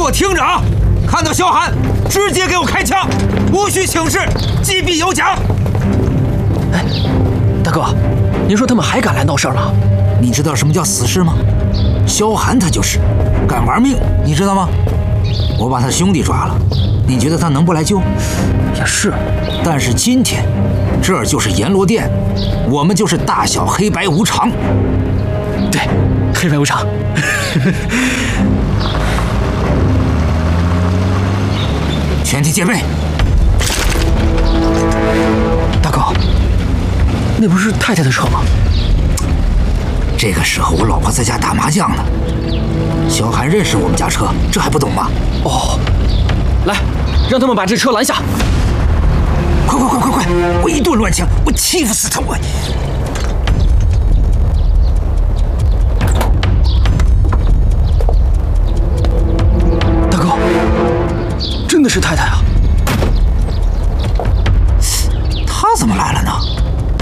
我听着啊！看到萧寒，直接给我开枪，无需请示，击毙有奖。 哎，大哥，您说他们还敢来闹事吗？ 你知道什么叫死士吗？萧寒他就是敢玩命，你知道吗？我把他兄弟抓了，你觉得他能不来救？ 也是， 但是今天，这儿就是阎罗殿，我们就是大小黑白无常。 对，黑白无常。 全体戒备。 大哥，那不是太太的车吗？ 这个时候我老婆在家打麻将呢。萧寒认识我们家车，这还不懂吗？ 哦，来，让他们把这车拦下！ 快！我一顿乱枪，我欺负死他！我。 大哥，真的是太太啊！